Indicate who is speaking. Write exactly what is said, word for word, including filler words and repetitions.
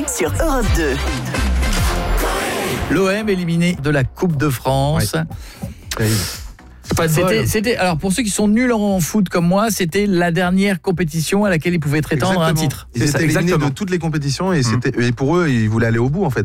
Speaker 1: sur Europe deux.
Speaker 2: L'O M éliminé de la Coupe de France.
Speaker 3: Oui. Pas de
Speaker 2: C'était,
Speaker 3: bol.
Speaker 2: c'était, alors pour ceux qui sont nuls en foot comme moi, c'était la dernière compétition à laquelle ils pouvaient prétendre à un
Speaker 4: Exactement.
Speaker 2: titre.
Speaker 4: Ils
Speaker 3: C'est ça,
Speaker 4: étaient éliminés
Speaker 3: exactement.
Speaker 4: de toutes les compétitions et, c'était, et pour eux, ils voulaient aller au bout en fait.